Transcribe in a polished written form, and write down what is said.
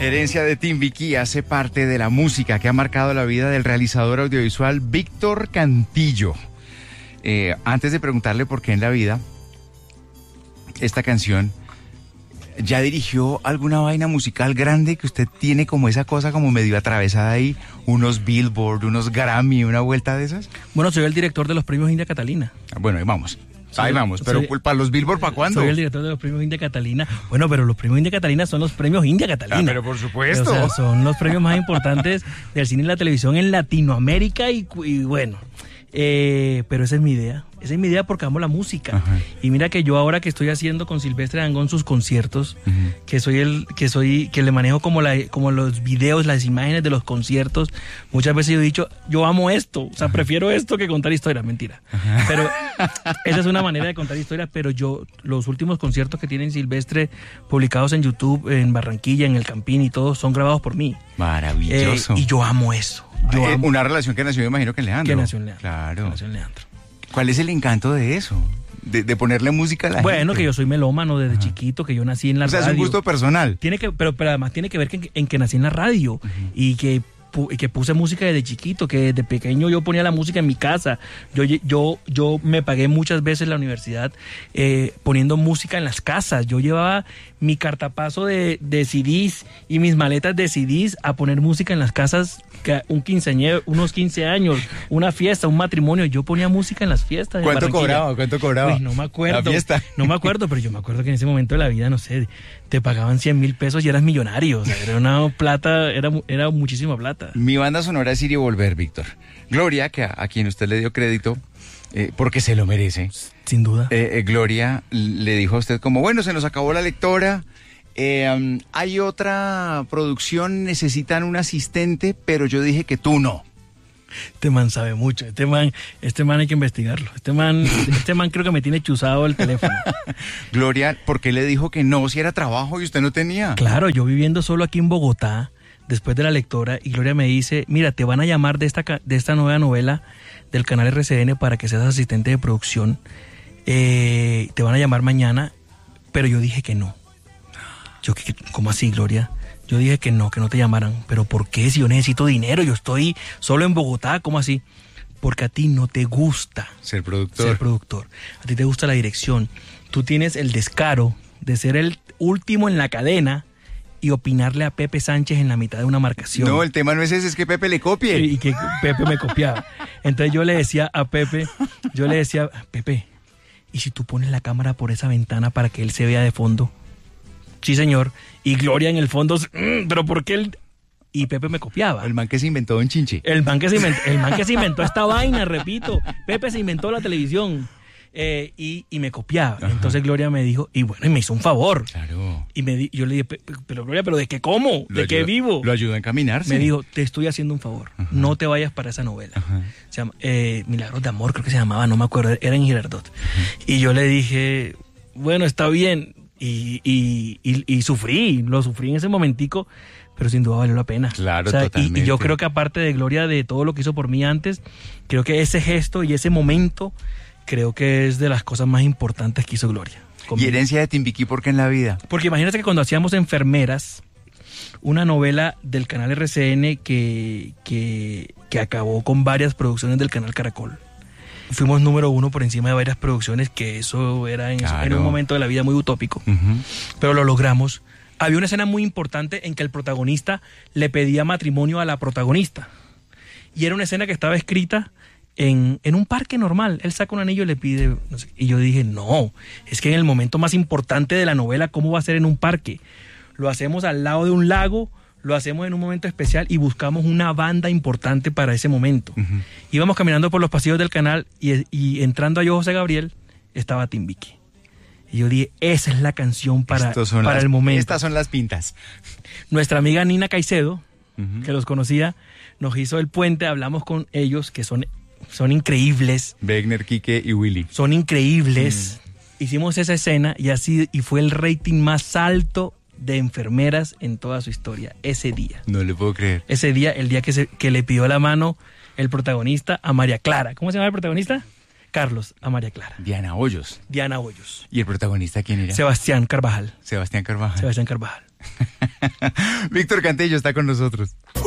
Herencia de Timbiquí hace parte de la música que ha marcado la vida del realizador audiovisual Víctor Cantillo. Antes de preguntarle por qué en la vida, esta canción, ¿ya dirigió alguna vaina musical grande que usted tiene como esa cosa como medio atravesada ahí? ¿Unos Billboard, unos Grammy, una vuelta de esas? Bueno, soy el director de los premios India Catalina. Bueno, ahí vamos. Ahí vamos, pero para los Billboard, ¿para cuándo? Soy el director de los premios India Catalina. Bueno, pero los premios India Catalina son los premios India Catalina. Pero por supuesto. O sea, son los premios más importantes del cine y la televisión en Latinoamérica y bueno. Pero esa es mi idea. Esa es mi idea porque amo la música. Ajá. Y mira que yo ahora que estoy haciendo con Silvestre Dangond sus conciertos, que le manejo como los videos, las imágenes de los conciertos, muchas veces yo he dicho, yo amo esto, o sea, prefiero esto que contar historias, mentira. Ajá. Pero esa es una manera de contar historias, pero los últimos conciertos que tienen Silvestre publicados en YouTube, en Barranquilla, en El Campín y todos, son grabados por mí. Maravilloso. Y yo amo eso. Una relación que nació, me imagino, que en Leandro. Que nació en Leandro. Claro. Que nació en Leandro. ¿Cuál es el encanto de eso? De ponerle música a la gente. Bueno, que yo soy melómano desde chiquito, que yo nací en la radio. O sea, es un gusto personal. Pero además tiene que ver en que nací en la radio y que puse música desde chiquito, que desde pequeño yo ponía la música en mi casa. Yo me pagué muchas veces la universidad poniendo música en las casas. Yo llevaba mi cartapaso de CDs y mis maletas de CDs a poner música en las casas, unos 15 años, una fiesta, un matrimonio. Yo ponía música en las fiestas. ¿Cuánto cobraba? Uy, no me acuerdo. La fiesta. No me acuerdo, pero yo me acuerdo que en ese momento de la vida, no sé, te pagaban 100,000 pesos y eras millonario. O sea, era una plata, era muchísima plata. Mi banda sonora es Ir y Volver, Víctor. Gloria, que a quien usted le dio crédito, porque se lo merece. Sin duda. Gloria le dijo a usted como, bueno, se nos acabó la lectora, hay otra producción, necesitan un asistente, pero yo dije que tú no. Este man sabe mucho, este man hay que investigarlo. Este man creo que me tiene chuzado el teléfono. Gloria, ¿por qué le dijo que no si era trabajo y usted no tenía? Claro, yo viviendo solo aquí en Bogotá, después de la lectora, y Gloria me dice, mira, te van a llamar de esta nueva novela del canal RCN para que seas asistente de producción, te van a llamar mañana, pero yo dije que no. Yo, ¿cómo así, Gloria? Yo dije que no te llamaran. ¿Pero por qué? Si yo necesito dinero, yo estoy solo en Bogotá, ¿cómo así? Porque a ti no te gusta ser productor. A ti te gusta la dirección. Tú tienes el descaro de ser el último en la cadena y opinarle a Pepe Sánchez en la mitad de una marcación. No, el tema no es ese, es que Pepe le copie. Y que Pepe me copiaba. Entonces yo le decía a Pepe, Pepe, ¿y si tú pones la cámara por esa ventana para que él se vea de fondo? Sí, señor. Y Gloria en el fondo, pero ¿por qué él? Y Pepe me copiaba. El man que se inventó Don Chinche. El man que se inventó esta vaina, repito. Pepe se inventó la televisión. Y me copiaba. Ajá. Entonces Gloria me dijo, y me hizo un favor. Claro. Y yo le dije, pero Gloria, ¿pero de qué cómo? ¿De qué vivo? Lo ayudó a encaminarse. Me dijo, te estoy haciendo un favor. Ajá. No te vayas para esa novela. Ajá. Se llama Milagros de Amor, creo que se llamaba, no me acuerdo, era en Girardot. Ajá. Y yo le dije, bueno, está bien. Y lo sufrí en ese momentico, pero sin duda valió la pena. Claro, totalmente. Y yo creo que aparte de Gloria, de todo lo que hizo por mí antes, creo que ese gesto y ese momento, creo que es de las cosas más importantes que hizo Gloria. ¿Y Herencia de Timbiquí por qué en la vida? Porque imagínate que cuando hacíamos Enfermeras, una novela del canal RCN que acabó con varias producciones del canal Caracol. Fuimos número 1 por encima de varias producciones, que eso era en un momento de la vida muy utópico. Uh-huh. Pero lo logramos. Había una escena muy importante en que el protagonista le pedía matrimonio a la protagonista. Y era una escena que estaba escrita en un parque normal. Él saca un anillo y le pide... No sé, y yo dije, no, es que en el momento más importante de la novela, ¿cómo va a ser en un parque? Lo hacemos al lado de un lago, lo hacemos en un momento especial y buscamos una banda importante para ese momento. Uh-huh. Íbamos caminando por los pasillos del canal y entrando a Yo José Gabriel estaba Timbiquí. Y yo dije, esa es la canción para el momento. Estas son las pintas. Nuestra amiga Nina Caicedo, uh-huh, que los conocía, nos hizo el puente, hablamos con ellos, que son increíbles. Wegner, Quique y Willy. Son increíbles. Hicimos esa escena y fue el rating más alto de Enfermeras en toda su historia, ese día. No le puedo creer. Ese día, el día que le pidió la mano el protagonista a María Clara. ¿Cómo se llama el protagonista? Carlos a María Clara. Diana Hoyos. Diana Hoyos. ¿Y el protagonista quién era? Sebastián Carvajal. Sebastián Carvajal. Sebastián Carvajal. Víctor Cantillo está con nosotros.